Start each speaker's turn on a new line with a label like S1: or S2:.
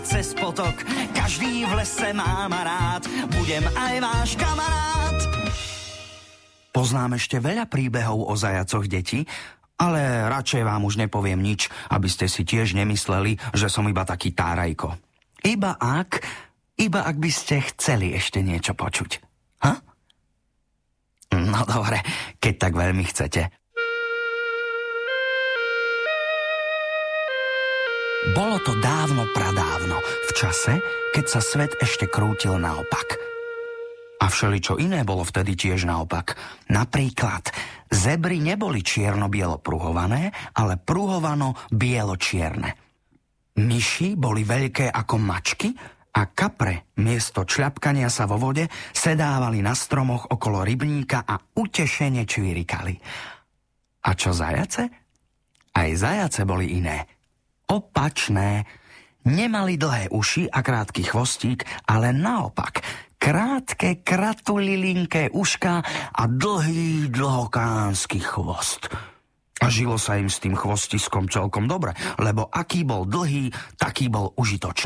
S1: cez potok, každý v lese má ma rád, budem aj váš kamarát. Poznám ešte veľa príbehov o zajacoch, deti, ale radšej vám už nepoviem nič, aby ste si tiež nemysleli, že som iba taký tárajko. Iba ak by ste chceli ešte niečo počuť. Ha? No dobre, keď tak veľmi chcete. Bolo to dávno pradávno, v čase, keď sa svet ešte krútil naopak. A všeličo iné bolo vtedy tiež naopak. Napríklad, zebry neboli čierno-bielo pruhované, ale pruhovano-bielo-čierne. Myši boli veľké ako mačky a kapre miesto čľapkania sa vo vode sedávali na stromoch okolo rybníka a utešene čvirikali. A čo zajace? Aj zajace boli iné. Opačné. Nemali dlhé uši a krátky chvostík, ale naopak krátke, kratulilinké uška a dlhý, dlhokánsky chvost. A žilo sa im s tým chvostiskom celkom dobre, lebo aký bol dlhý, taký bol užitočný.